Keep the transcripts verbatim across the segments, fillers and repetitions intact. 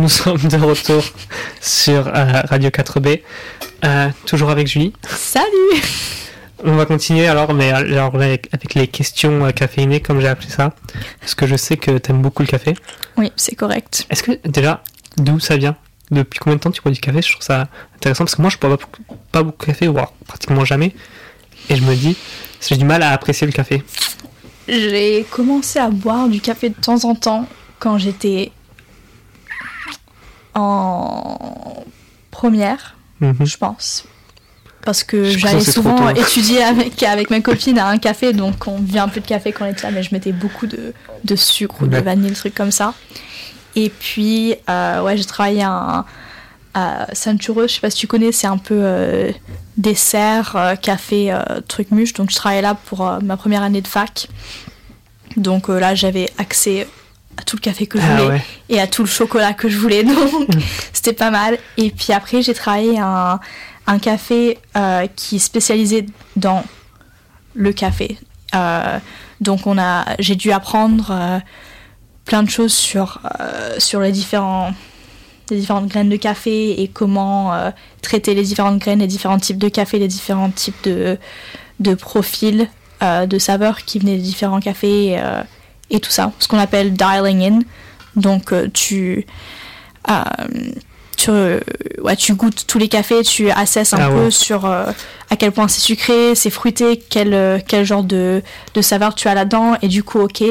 nous sommes de retour sur euh, Radio quatre B, euh, toujours avec Julie. Salut. On va continuer alors, mais alors, avec, avec les questions euh, caféinées, comme j'ai appelé ça, parce que je sais que tu aimes beaucoup le café. Oui, c'est correct. Est-ce que, déjà, d'où ça vient ? Depuis combien de temps tu bois du café ? Je trouve ça intéressant, parce que moi, je bois pas, pas beaucoup de café, voire pratiquement jamais, et je me dis, j'ai du mal à apprécier le café. J'ai commencé à boire du café de temps en temps quand j'étais en première, mmh. je pense. Parce que je j'allais souvent étudier avec, avec ma copine à un café, donc on buvait un peu de café quand on était là, mais je mettais beaucoup de, de sucre ou de vanille, des trucs comme ça. Et puis, euh, ouais, j'ai travaillé à, à Sanchureux, je sais pas si tu connais, c'est un peu euh, dessert, euh, café, euh, truc mûche. Donc je travaillais là pour euh, ma première année de fac. Donc euh, là, j'avais accès à tout le café que je voulais, ah ouais. et à tout le chocolat que je voulais, donc c'était pas mal. Et puis après, j'ai travaillé à un, un café euh, qui est spécialisé dans le café. Euh, donc on a, j'ai dû apprendre euh, plein de choses sur, euh, sur les, différents, les différentes graines de café et comment euh, traiter les différentes graines, les différents types de café, les différents types de, de profils, euh, de saveurs qui venaient des différents cafés, euh, et tout ça, ce qu'on appelle dialing in. Donc euh, tu, euh, tu, euh, ouais, tu goûtes tous les cafés, tu assesses un ah peu ouais. sur euh, à quel point c'est sucré, c'est fruité, quel, euh, quel genre de, de saveur tu as là-dedans, et du coup, ok,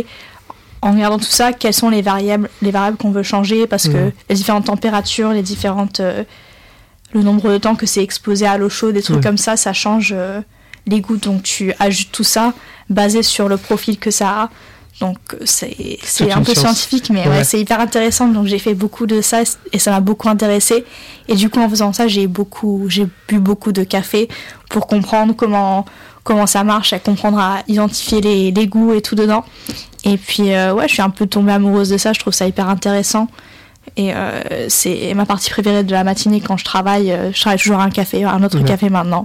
en regardant tout ça, quelles sont les variables, les variables qu'on veut changer, parce mmh. que les différentes températures, les différentes, euh, le nombre de temps que c'est exposé à l'eau chaude, des trucs mmh. comme ça, ça change euh, les goûts. Donc tu ajoutes tout ça basé sur le profil que ça a. Donc c'est, c'est un peu science. scientifique, mais ouais. Ouais, c'est hyper intéressant. Donc j'ai fait beaucoup de ça et ça m'a beaucoup intéressée. Et du coup, en faisant ça, j'ai, beaucoup, j'ai bu beaucoup de café pour comprendre comment, comment ça marche, à comprendre à identifier les, les goûts et tout dedans. Et puis euh, ouais, je suis un peu tombée amoureuse de ça, je trouve ça hyper intéressant. Et euh, c'est ma partie préférée de la matinée quand je travaille. Je travaille toujours à un café, un autre ouais. café maintenant.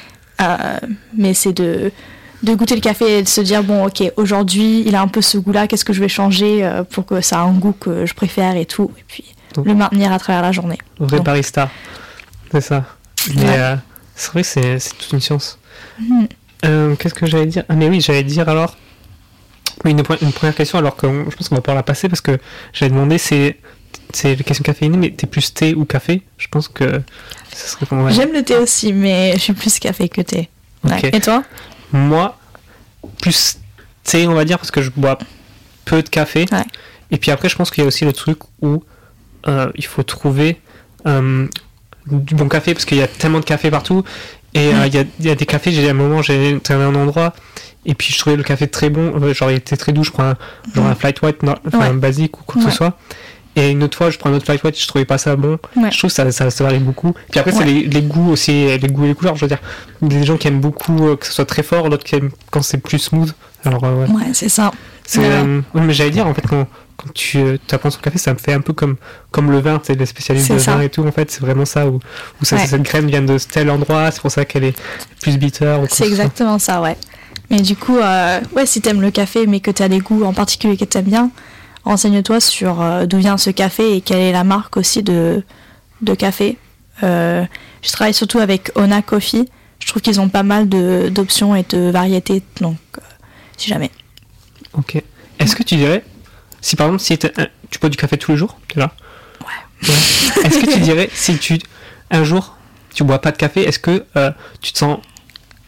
Euh, mais c'est de... de goûter le café et de se dire bon ok, aujourd'hui il a un peu ce goût là, qu'est-ce que je vais changer euh, pour que ça ait un goût que je préfère et tout, et puis donc, le maintenir à travers la journée. Vrai donc. Barista, c'est ça. Mais ouais. euh, c'est vrai que c'est, c'est toute une science. Mmh. Euh, qu'est-ce que j'allais dire ? Ah mais oui, j'allais dire alors oui, une, une première question, alors que je pense qu'on va pouvoir la passer, parce que j'avais demandé, c'est c'est les questions caféinées, mais t'es plus thé ou café ? Je pense que ça serait comment, ouais. J'aime le thé aussi, mais je suis plus café que thé. Ouais. Okay. Et toi ? Moi, plus thé, on va dire, parce que je bois peu de café. Ouais. Et puis après, je pense qu'il y a aussi le truc où euh, il faut trouver euh, du bon café, parce qu'il y a tellement de café partout. Et il euh, y, a, y a des cafés, j'ai, à un moment, j'ai trouvé un endroit, et puis je trouvais le café très bon. Euh, genre, il était très doux, je crois, un, genre un flight white, non, enfin ouais. un basique ou quoi que ouais. ce soit. Et une autre fois, je prends un autre flight white, je trouvais pas ça bon. Ouais. Je trouve que ça, ça, ça varie beaucoup. Puis après, ouais. c'est les, les goûts aussi, les goûts et les couleurs. Je veux dire, il y a des gens qui aiment beaucoup euh, que ce soit très fort, d'autres qui aiment quand c'est plus smooth. Alors, euh, ouais. ouais, c'est ça. C'est, ouais. Euh, ouais, mais j'allais dire, en fait, quand, quand tu euh, apprends sur le café, ça me fait un peu comme, comme le vin, tu sais, les spécialistes c'est de ça. Vin et tout, en fait, c'est vraiment ça. Où, où ça, ouais. cette graine vient de tel endroit, c'est pour ça qu'elle est plus bitter. Ou c'est exactement ça, ouais. Mais du coup, euh, ouais, si t'aimes le café, mais que t'as des goûts en particulier que t'aimes bien, renseigne-toi sur euh, d'où vient ce café et quelle est la marque aussi de, de café. Euh, je travaille surtout avec Ona Coffee. Je trouve qu'ils ont pas mal de, d'options et de variétés, donc euh, si jamais. Ok. Est-ce que tu dirais, si par exemple si un, tu bois du café tous les jours, tu es là ? Ouais. ouais. Est-ce que tu dirais, si tu un jour tu bois pas de café, est-ce que euh, tu te sens mal ?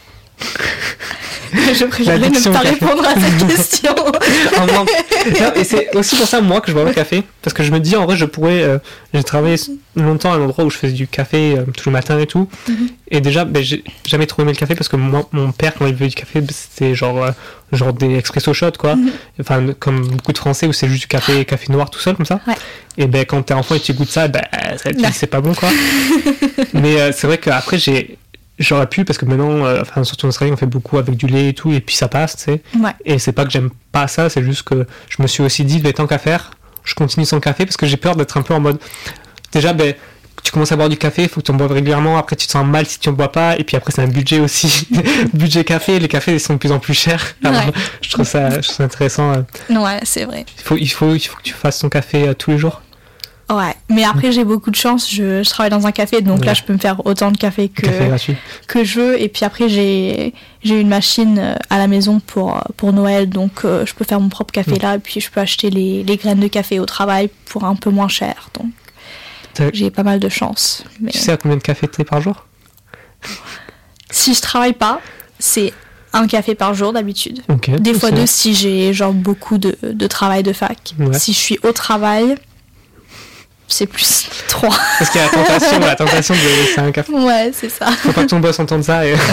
Je préférerais ne pas répondre à cette question. oh non. Non, et c'est aussi pour ça, moi, que je bois pas de café. Parce que je me dis, en vrai, je pourrais. Euh, j'ai travaillé longtemps à un endroit où je faisais du café euh, tous les matins et tout. Mm-hmm. Et déjà, ben, j'ai jamais trop aimé le café parce que moi, mon père, quand il buvait du café, c'était genre, euh, genre des expresso shots, quoi. Mm-hmm. Enfin, comme beaucoup de Français où c'est juste du café, café noir tout seul, comme ça. Ouais. Et ben, quand t'es enfant et tu goûtes ça, ben, ça te dit, c'est pas bon, quoi. Mais euh, c'est vrai qu'après, j'ai. J'aurais pu, parce que maintenant, euh, enfin, surtout en Australie, on fait beaucoup avec du lait et tout, et puis ça passe, tu sais. Ouais. Et c'est pas que j'aime pas ça, c'est juste que je me suis aussi dit, ben, tant qu'à faire, je continue sans café, parce que j'ai peur d'être un peu en mode. Déjà, ben, tu commences à boire du café, il faut que tu en boives régulièrement, après tu te sens mal si tu en bois pas, et puis après c'est un budget aussi. Budget café, les cafés ils sont de plus en plus chers. Alors, ouais. je, trouve ça, je trouve ça intéressant. Ouais, c'est vrai. Il faut, il faut, il faut que tu fasses ton café euh, tous les jours. Ouais, mais après j'ai beaucoup de chance, je, je travaille dans un café, donc ouais. là je peux me faire autant de café que, café que je veux. Et puis après j'ai, j'ai une machine à la maison pour, pour Noël, donc euh, je peux faire mon propre café mmh. là, et puis je peux acheter les, les graines de café au travail pour un peu moins cher. Donc T'as... j'ai pas mal de chance. Mais... Tu sais à combien de café tu es par jour? Si je travaille pas, c'est un café par jour d'habitude. Okay, Des fois ça. deux si j'ai genre beaucoup de, de travail de fac. Ouais. Si je suis au travail... c'est plus trois. Parce qu'il y a la tentation, la tentation de laisser un café. Ouais, c'est ça. Faut pas que ton boss entende ça. Et...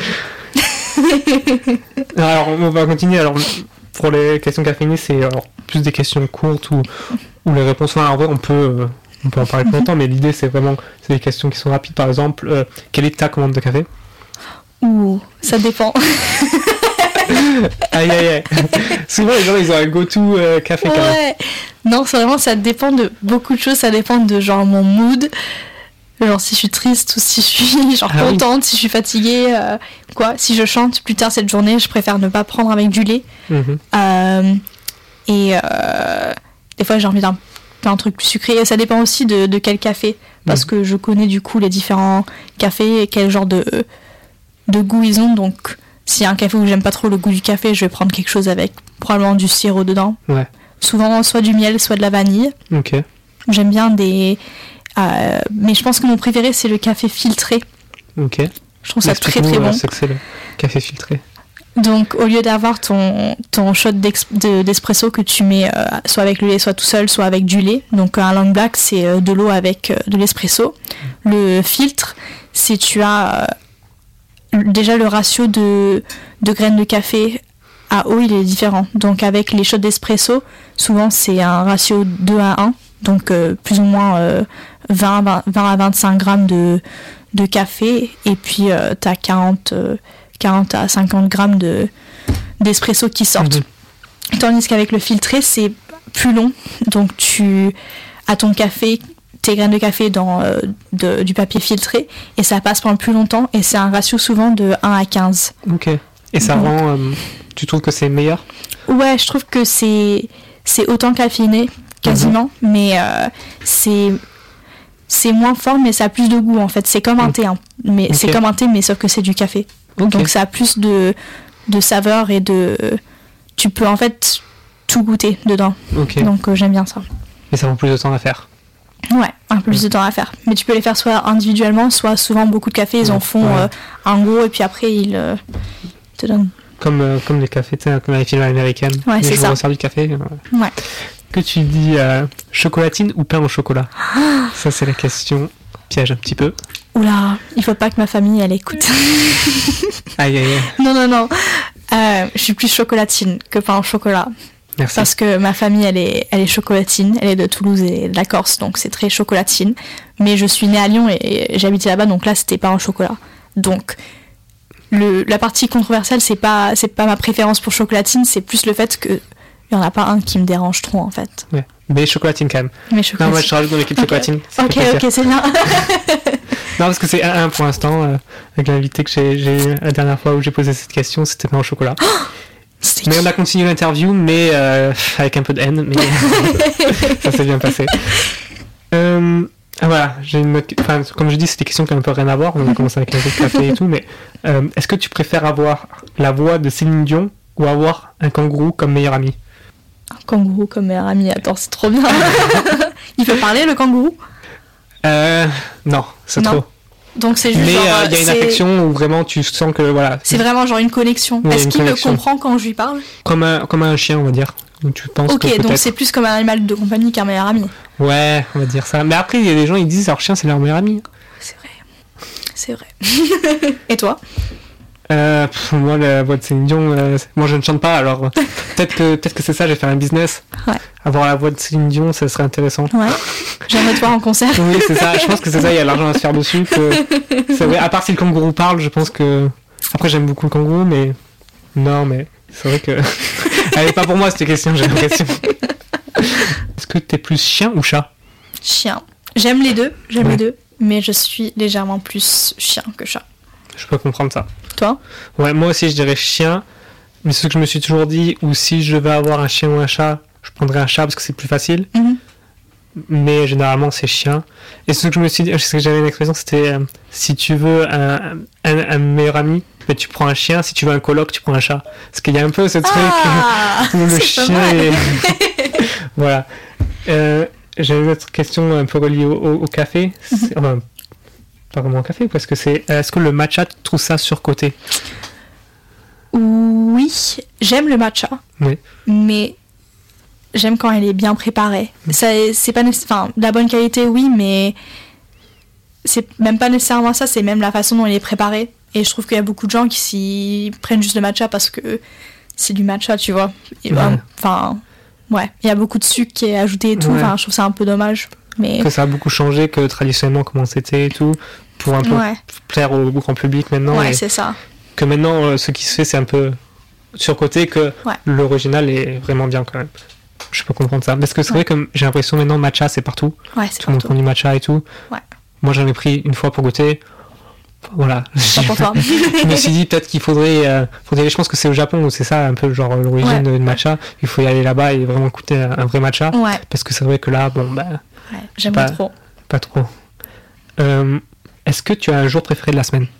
alors, on va continuer. Alors, pour les questions caféinées, c'est alors, plus des questions courtes ou, ou les réponses. Enfin, en vrai, on peut, euh, on peut en parler plus longtemps, mais l'idée, c'est vraiment c'est des questions qui sont rapides. Par exemple, euh, quelle est ta commande de café? Ouh, ça dépend. Aïe, aïe, aïe. Souvent, les gens, ils ont un go-to euh, café quand même. Ouais. Non, c'est vraiment, ça dépend de beaucoup de choses. Ça dépend de genre mon mood. Genre si je suis triste ou si je suis genre ah, contente, oui. si je suis fatiguée. Euh, quoi. Si je chante plus tard cette journée, je préfère ne pas prendre avec du lait. Mm-hmm. Euh, et euh, des fois, j'ai envie d'un, d'un truc plus sucré. Et ça dépend aussi de, de quel café. Parce mm-hmm. que je connais du coup les différents cafés et quel genre de, de goût ils ont. Donc... s'il y a un café où j'aime pas trop le goût du café, je vais prendre quelque chose avec probablement du sirop dedans. Ouais. Souvent, soit du miel, soit de la vanille. Ok. J'aime bien des... Euh, mais je pense que mon préféré, c'est le café filtré. Ok. Je trouve ça très très bon. C'est que c'est le café filtré. Donc, au lieu d'avoir ton, ton shot de, d'espresso que tu mets euh, soit avec le lait, soit tout seul, soit avec du lait. Donc, un long black, c'est euh, de l'eau avec euh, de l'espresso. Mm. Le filtre, c'est tu as... Euh, déjà le ratio de, de graines de café à eau il est différent, donc avec les shots d'espresso souvent c'est un ratio deux à un, donc euh, plus ou moins euh, vingt à vingt-cinq grammes de, de café et puis euh, t'as quarante, euh, quarante à cinquante grammes de, d'espresso qui sortent. Mmh. Tandis qu'avec le filtré c'est plus long, donc tu as ton café, tes graines de café dans euh, de, du papier filtré et ça passe pendant plus longtemps et c'est un ratio souvent de un à quinze. Ok. Et ça Donc, rend... Euh, tu trouves que c'est meilleur? Ouais, je trouve que c'est, c'est autant caféiné, quasiment, mm-hmm. mais euh, c'est, c'est moins fort mais ça a plus de goût en fait. C'est comme un thé, hein. mais okay. c'est comme un thé mais sauf que c'est du café. Okay. Donc ça a plus de, de saveur et de... Tu peux en fait tout goûter dedans. Okay. Donc euh, j'aime bien ça. Et ça prend plus de temps à faire? Ouais, un peu plus de temps à faire. Mais tu peux les faire soit individuellement, soit souvent beaucoup de cafés, ils ouais, en font ouais. euh, un gros et puis après ils euh, te donnent. Comme, euh, comme les cafés, tu sais, comme les films américaines. Ouais, c'est ça. Du café. Euh... Ouais. Que tu dis euh, chocolatine ou pain au chocolat? Ça, c'est la question piège un petit peu. Oula, il faut pas que ma famille elle écoute. Aïe, aïe, aïe. Non, non, non. Euh, je suis plus chocolatine que pain au chocolat. Merci. Parce que ma famille, elle est, elle est chocolatine. Elle est de Toulouse et de la Corse, donc c'est très chocolatine. Mais je suis née à Lyon et, et j'habitais là-bas, donc là, c'était pas en chocolat. Donc, le, la partie controversielle, c'est pas, c'est pas ma préférence pour chocolatine, c'est plus le fait que il y en a pas un qui me dérange trop, en fait. Ouais. Mais chocolatine, quand même. Mais chocolatine. Non, moi, je rajoute dans l'équipe okay. chocolatine. Ok, ok, c'est bien. Non, parce que c'est un, un pour l'instant. Euh, avec l'invité que j'ai, j'ai eu la dernière fois où j'ai posé cette question, c'était pain au chocolat. Mais on a continué l'interview, mais euh, avec un peu de haine, mais ça s'est bien passé. Euh, ah, voilà, j'ai une autre... enfin, comme je dis, c'est des questions qui n'ont un peu rien à voir. On a commencé avec un peu de café et tout, mais euh, est-ce que tu préfères avoir la voix de Céline Dion ou avoir un kangourou comme meilleur ami? Un kangourou comme meilleur ami, attends, c'est trop bien. Il peut parler, le kangourou? Euh, non, c'est non. trop. Donc c'est juste mais il euh, y a une c'est... affection où vraiment tu sens que voilà. C'est vraiment genre une connexion. Oui, Est-ce qu'il connexion. me comprend quand je lui parle? Comme un comme un chien on va dire. Donc tu penses ok, que donc c'est plus comme un animal de compagnie qu'un meilleur ami. Ouais, on va dire ça. Mais après il y a des gens ils disent leur chien c'est leur meilleur ami. C'est vrai, c'est vrai. Et toi? Euh, pff, moi la voix de Céline Dion, euh, moi je ne chante pas alors euh, peut-être que peut-être que c'est ça, j'ai fait un business. Ouais. Avoir la voix de Céline Dion, ça serait intéressant. Ouais. J'aimerais te voir en concert. Oui, c'est ça. Je pense que c'est ça. Il y a de l'argent à se faire dessus. Que... C'est vrai. À part si le kangourou parle, je pense que. Après, j'aime beaucoup le kangourou, mais non, mais c'est vrai que. Elle est pas pour moi cette question. J'ai l'impression. Est-ce que t'es plus chien ou chat? Chien. J'aime les deux. J'aime ouais. les deux, mais je suis légèrement plus chien que chat. Je peux comprendre ça. Toi? Ouais, moi aussi je dirais chien, mais c'est ce que je me suis toujours dit, ou si je vais avoir un chien ou un chat, je prendrais un chat parce que c'est plus facile. Mm-hmm. mais généralement c'est chien. Et ce que je me suis dit, ce que j'avais une expression, c'était euh, si tu veux un, un, un meilleur ami, ben, tu prends un chien, si tu veux un coloc, tu prends un chat. Parce qu'il y a un peu ce truc ah, où le chien est... Voilà. Euh, j'ai une autre question un peu reliée au, au, au café. C'est, enfin, pas vraiment au café, parce que c'est... Est-ce que le matcha, tu trouves ça surcoté? Oui, j'aime le matcha. Oui. Mais... j'aime quand elle est bien préparée. Ça, c'est pas nécess... enfin, de la bonne qualité, oui, mais c'est même pas nécessairement ça, c'est même la façon dont elle est préparée. Et je trouve qu'il y a beaucoup de gens qui s'y prennent juste le matcha parce que c'est du matcha, tu vois. Et ouais. Enfin, ouais, il y a beaucoup de sucre qui est ajouté et tout. Ouais. Enfin, je trouve ça un peu dommage. Mais... que ça a beaucoup changé, que traditionnellement, comment c'était et tout, pour un peu ouais. plaire au grand public maintenant. Ouais, et c'est ça. Que maintenant, euh, ce qui se fait, c'est un peu surcoté, que ouais. l'original est vraiment bien quand même. Je peux comprendre ça. Parce que c'est ouais. vrai que j'ai l'impression maintenant, matcha, c'est partout. Ouais, c'est tout le monde prend du matcha et tout. Ouais. Moi, j'en ai pris une fois pour goûter. Voilà. Pas pour toi. Je me suis dit peut-être qu'il faudrait, euh, faudrait. Je pense que c'est au Japon où c'est ça, un peu genre l'origine ouais. de matcha. Il faut y aller là-bas et vraiment goûter un, un vrai matcha. Ouais. Parce que c'est vrai que là, bon, bah. Ouais, j'aime pas trop. Pas trop. Euh, est-ce que tu as un jour préféré de la semaine?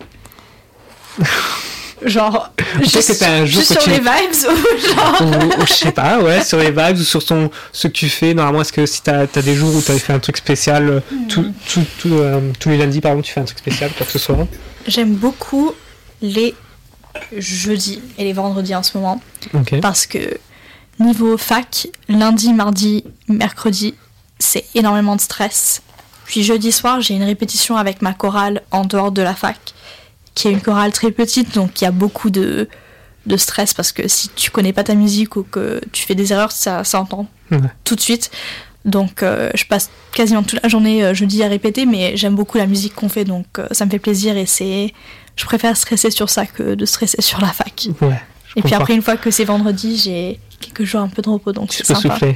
Genre, juste, que t'as un jour juste que sur tu... les vibes ou genre... ou, ou, je sais pas, ouais, sur les vibes ou sur ton, ce que tu fais. Normalement, est-ce que si t'as as des jours où t'avais fait un truc spécial, mm. tout, tout, tout, euh, tous les lundis, par exemple, tu fais un truc spécial, quoi que ce soit? J'aime beaucoup les jeudis et les vendredis en ce moment. Okay. Parce que niveau fac, lundi, mardi, mercredi, c'est énormément de stress. Puis jeudi soir, j'ai une répétition avec ma chorale en dehors de la fac, qui est une chorale très petite, donc il y a beaucoup de, de stress, parce que si tu connais pas ta musique ou que tu fais des erreurs, ça s'entend ouais. tout de suite. Donc euh, je passe quasiment toute la journée euh, jeudi à répéter, mais j'aime beaucoup la musique qu'on fait, donc euh, ça me fait plaisir, et c'est... je préfère stresser sur ça que de stresser sur la fac. Ouais, et comprends. Puis après, une fois que c'est vendredi, j'ai quelques jours un peu de repos, donc tu c'est peux sympa. Souffler.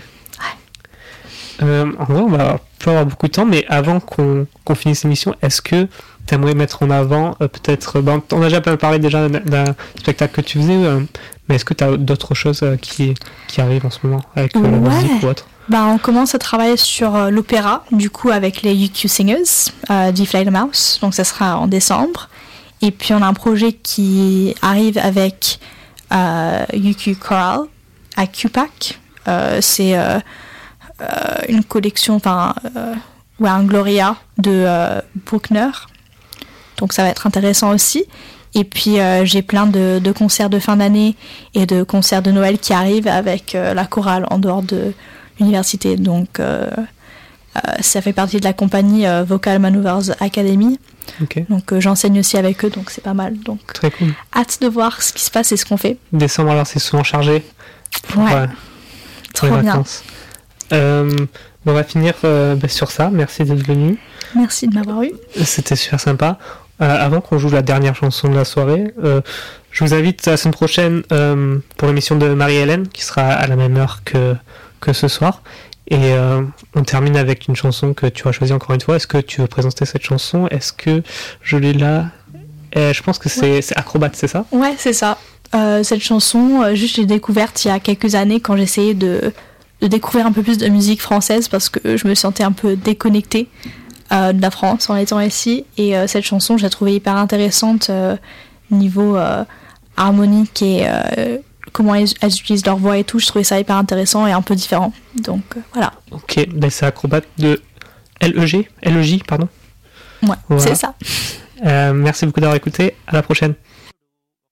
Ouais. Euh, en vrai, on va pas avoir beaucoup de temps, mais avant qu'on, qu'on finisse l'émission, est-ce que tu aimerais mettre en avant euh, peut-être... Ben, on a déjà parlé déjà d'un, d'un spectacle que tu faisais, euh, mais est-ce que tu as d'autres choses euh, qui, qui arrivent en ce moment avec euh, ouais. la musique ou autre? Bah, on commence à travailler sur euh, l'opéra, du coup avec les U Q Singers, euh, D-Fly the Mouse, donc ça sera en décembre. Et puis on a un projet qui arrive avec euh, U Q Choral à Q P A C. Euh, c'est euh, euh, une collection, enfin, euh, ouais, un Gloria de euh, Bruckner. Donc ça va être intéressant aussi. Et puis euh, j'ai plein de, de concerts de fin d'année et de concerts de Noël qui arrivent avec euh, la chorale en dehors de l'université. Donc euh, euh, ça fait partie de la compagnie euh, Vocal Maneuvers Academy. Okay. Donc euh, j'enseigne aussi avec eux, donc c'est pas mal. Donc très cool. Hâte de voir ce qui se passe et ce qu'on fait. Décembre, alors c'est souvent chargé. Ouais. ouais. Trop bien. Euh, on va finir euh, bah, sur ça. Merci d'être venu. Merci de m'avoir eu. C'était super sympa. Euh, avant qu'on joue la dernière chanson de la soirée, euh, je vous invite la semaine prochaine euh, pour l'émission de Marie-Hélène, qui sera à la même heure que, que ce soir. Et euh, on termine avec une chanson que tu as choisie encore une fois. Est-ce que tu veux présenter cette chanson? Est-ce que je l'ai là? euh, Je pense que c'est, ouais. c'est Acrobate, c'est ça? Ouais, c'est ça. Euh, cette chanson, euh, juste j'ai découverte il y a quelques années quand j'essayais de, de découvrir un peu plus de musique française, parce que je me sentais un peu déconnectée euh, de la France en étant ici. Et euh, cette chanson, je la trouvais hyper intéressante euh, niveau euh, harmonique et... Euh, comment elles, elles utilisent leur voix et tout, je trouvais ça hyper intéressant et un peu différent. Donc euh, voilà. Ok, ben c'est Acrobate de L E G, L E J, pardon. Ouais, voilà. C'est ça. Euh, merci beaucoup d'avoir écouté, à la prochaine.